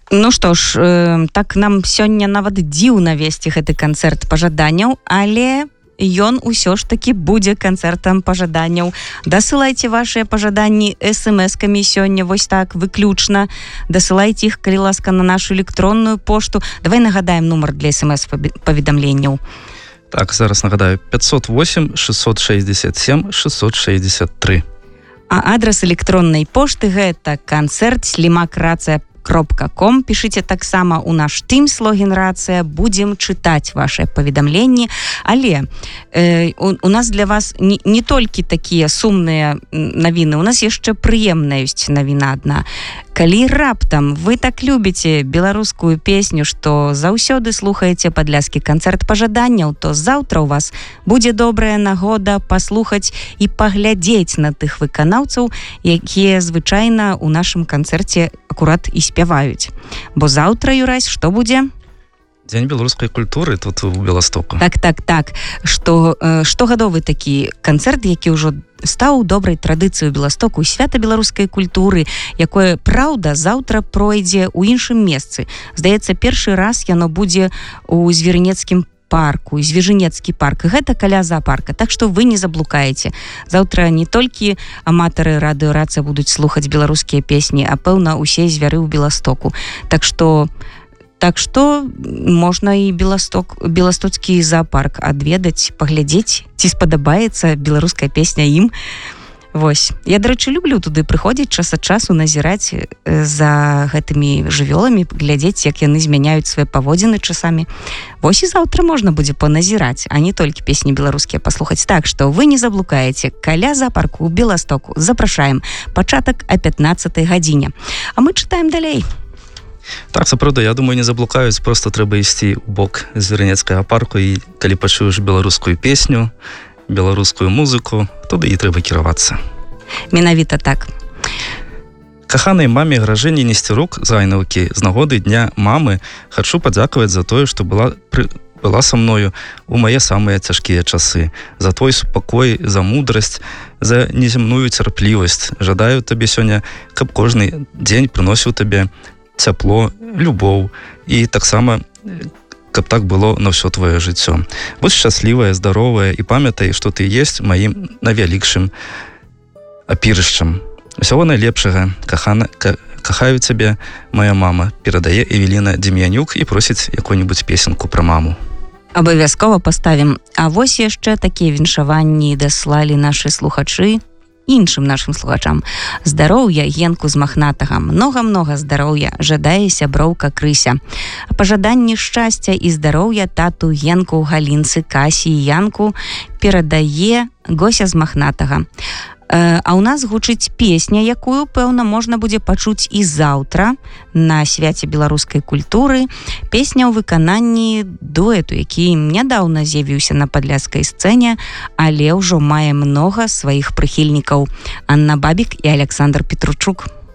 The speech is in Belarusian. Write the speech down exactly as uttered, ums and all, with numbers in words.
Ну што ж, э, так нам сёння нават дзіўна весці гэты канцэрт пажаданняў, але ён усё ж таки будзе канцэртам пажаданняў. Дасылайце вашыя пажаданні эс-эм-эскамі сёння, вось так, выключна. Дасылайце іх, калі ласка, на нашу электронную пошту. Давай нагадаем нумар для эс-эм-эс-паведамленняў. Так, зараз нагадаю, пятьсот восемь шестьсот шестьдесят семь шестьсот шестьдесят три. А адрес электроннай пошты гэта канцэрт слімак рацыя кропка ком. Пішыце таксама ў наш Teams логін рацыя, будзем чытаць вашыя паведамленні, але э, у, у нас для вас не, не толькі такія сумныя навіны, у нас яшчэ прыемная ёсць навіна адна. Калі раптам вы так любіце беларускую песню, што заўсёды слухаеце падляскі канцэрт пажаданняў, то заўтра ў вас будзе добрая нагода паслухаць і паглядзець на тых выканаўцаў, якія звычайна ў нашым канцэрце акурат і спяваюць. Бо заўтра, Юрась, што будзе? Дзень беларускай культуры тут у Беластоку. Так, так, так. Што, э, штогадовы такі канцэрт, які ўжо стаў добрай традыцыяй у Беластоку, свята беларускай культуры, якое, праўда, заўтра пройдзе ў іншым месцы. Здаецца, першы раз яно будзе у Зверынецкім парку, Звежынецкі парк. Гэта каля зоапарка, так што вы не заблукаеце. Заўтра не толькі аматары радыёрацыя будуць слухаць беларускія песні, а пэўна усе звяры ў Беластоку. Так што Так што можна і Беласток, беластоцкі зоапарк адведаць, паглядзець, ці спадабаецца беларуская песня ім. Вось. Я, дарэчы, люблю туды прыходзіць час ад часу, назіраць за гэтымі жывёламі, глядзець, як яны змяняюць свае паводзіны часамі. Вось і заўтра можна будзе паназіраць, а не толькі песні беларускія паслухаць. Так што вы не заблукаеце. Каля зоапарку ў Беластоку запрашаем. Пачатак о пятнаццатай гадзіне. А мы чытаем далей. Так, сапраўды, я думаю, не заблукаюць, просто трэба ісці ў бок Зверынецкага парку, і калі пачуеш беларускую песню, беларускую музыку, туды і трэба кіравацца. Менавіта так. Каханай маме Гражэне Несцярук Зайнаўкі з нагоды Дня мамы хачу падзякаваць за тое, што была пры... была са мною у мае самыя цяжкія часы, за твой супакой, за мудрасць, за неземную цярплівасць. Жадаю табе сёння, каб кожны дзень прыносіў табе цяпло, любоў, і таксама каб так было на ўсё твоё жыццё. Будь шчаслівая, здаровая і памятай, што ты есть маім найвялікшым апірышчам. Усяго найлепшага, кахана, ка, кахаю цябе, моя мама, перадае Эвеліна Дем'янюк і просіць якую-небудзь песенку пра маму. Абавязкова паставім. А вось яшчэ такія віншаванні даслалі нашы слухачы іншым нашым слухачам. Здароўя Генку з Махнатага, многа-многа здароўя жадае сяброўка Крыся. А пажаданні шчасця і здароўя тату Генку, Галінцы, Касі і Янку перадае Гося з Махнатага. А ў нас гучыць песня, якую, пэўна, можна будзе пачуць і заўтра на свяце беларускай культуры. Песня ў выкананні дуэту, які нядаўна з'явіўся на падляшскай сцэне, але ўжо мае многа сваіх прыхільнікаў. Анна Бабік і Александр Петручук.